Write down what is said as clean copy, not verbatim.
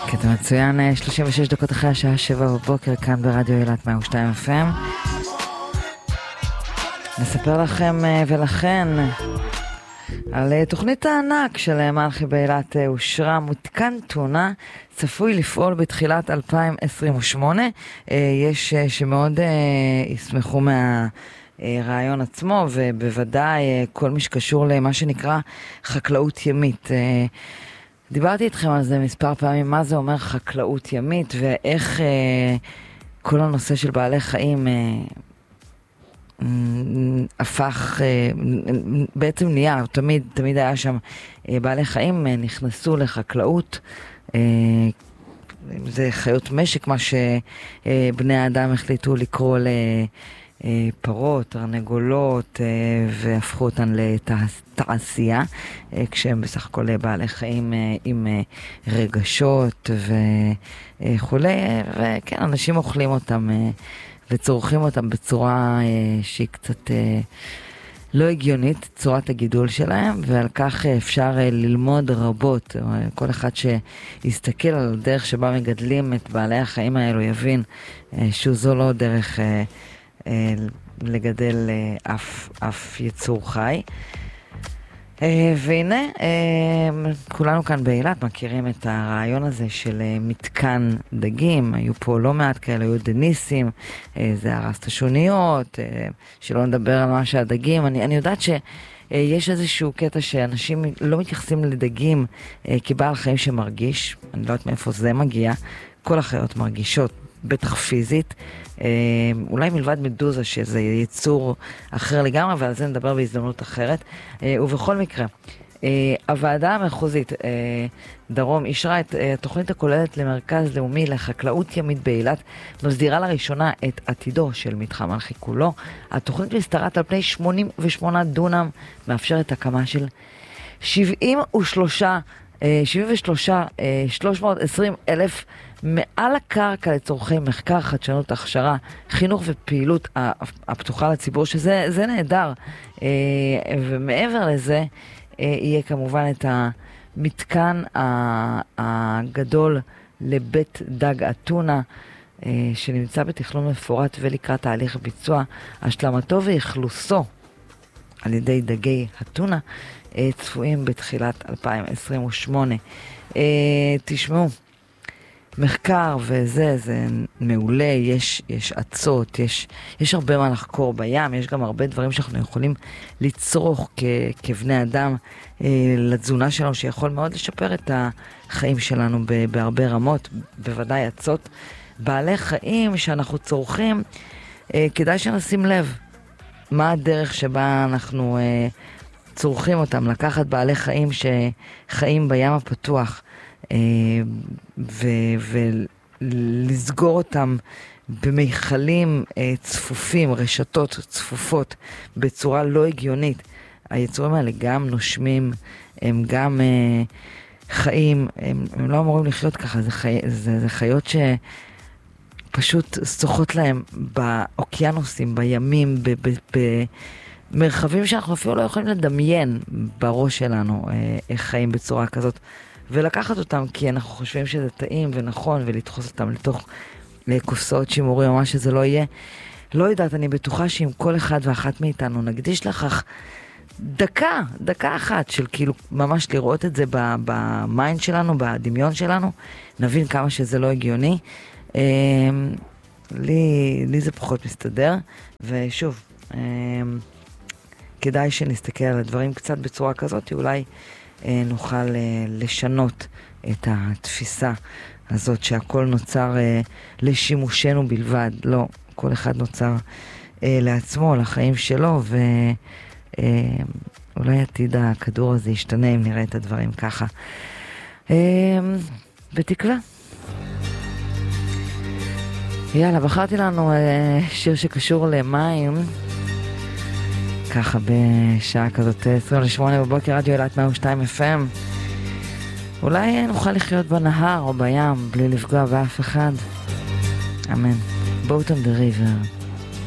קטע מצוין, 36 דקות אחרי השעה 7 בבוקר, כאן ברדיו אילת 102 FM. נספר לכם ולכן על תוכנית הענק של מלכי באילת אושרה. מתקן טונה צפוי לפעול בתחילת 2028. יש שמאוד ישמחו מהרעיון עצמו, ובוודאי כל מי שקשור למה שנקרא חקלאות ימית. דיברתי איתכם על זה מספר פעמים, מה זה אומר חקלאות ימית, ואיך כל הנושא של בעלי חיים הפך, בעצם נהיה, תמיד היה שם בעלי חיים, נכנסו לחקלאות, זה חיות משק, מה שבני האדם החליטו לקרוא לפרות, תרנגולות, והפכו אותן לתעשייה, כשהם בסך הכל בעלי חיים עם רגשות וכולי, וכן, אנשים אוכלים אותם וצורכים אותם בצורה שהיא קצת לא הגיונית, צורת הגידול שלהם, ועל כך אפשר ללמוד רבות. כל אחד שיסתכל על הדרך שבה מגדלים את בעלי החיים האלו יבין שזו לא דרך לגדל אף יצור חי. והנה, כולנו כאן באילת מכירים את הרעיון הזה של מתקן דגים. היו פה לא מעט כאלה, היו דניסים, זה הרס השוניות, שלא נדבר על מה שהדגים. אני יודעת שיש איזשהו קטע שאנשים לא מתייחסים לדגים כבעל חיים שמרגיש. אני לא יודעת מאיפה זה מגיע. כל החיות מרגישות, בטח פיזית, אולי מלבד מדוזה שזה יצור אחר לגמרי, ועל זה נדבר בהזדמנות אחרת. ובכל מקרה, הוועדה המחוזית דרום אישרה את התוכנית הכוללת למרכז לאומי לחקלאות ימית באילת, מסדירה לראשונה את עתידו של מתחם מלכי כולו. התוכנית משתרעת על פני 88 דונם, מאפשרת הקמה של 320 אלף מעל הקרקע לצורכי מחקר, חדשנות, הכשרה, חינוך ופעילות הפתוחה לציבור, שזה נהדר. ומעבר לזה, יהיה כמובן את המתקן הגדול לבית דג אתונה, שנמצא בתכנון מפורט ולקראת תהליך ביצוע. השלמתו ואכלוסו על ידי דגי אתונה צפויים בתחילת 2028. תשמעו, מחקר וזה, זה מעולה, יש עצות, יש הרבה מה לחקור בים, יש גם הרבה דברים שאנחנו יכולים לצרוך כבני אדם לתזונה שלנו, שיכול מאוד לשפר את החיים שלנו בהרבה רמות, בוודאי עצות. בעלי חיים שאנחנו צורכים, כדאי שנשים לב מה הדרך שבה אנחנו צורכים אותם, לקחת בעלי חיים שחיים בים הפתוח, ולסגור אותם במיכלים צפופים, רשתות צפופות, בצורה לא הגיונית. היצורים האלה גם נושמים, הם גם חיים, הם לא אמורים לחיות ככה, זה חיות שפשוט שוחות להם באוקיינוסים, בימים, במרחבים שאנחנו אפילו לא יכולים לדמיין בראש שלנו איך חיים בצורה כזאת. ולקחת אותם כי אנחנו חושבים שזה טעים ונכון, ולדחוס אותם לתוך קופסאות שימורים או מה שזה לא יהיה. לא יודעת, אני בטוחה שאם כל אחד ואחת מאיתנו נקדיש לכך דקה אחת של כאילו ממש לראות את זה במיינד שלנו, בדמיון שלנו, נבין כמה שזה לא הגיוני. לי זה פחות מסתדר, ושוב, כדאי שנסתכל על הדברים קצת בצורה כזאת, אולי נוכל לשנות את התפיסה הזאת שהכל נוצר לשימושנו בלבד. לא, כל אחד נוצר לעצמו, לחיים שלו, ואולי עתיד הכדור הזה ישתנה אם נראה את הדברים ככה. בתקווה. יאללה, בחרתי לנו שיר שקשור למים, ככה בשעה כזאת 28 בבוקר, רדיו אילת 102 FM. אולי נוכל לחיות בנהר או בים בלי לפגוע באף אחד. אמן. Boat on the river.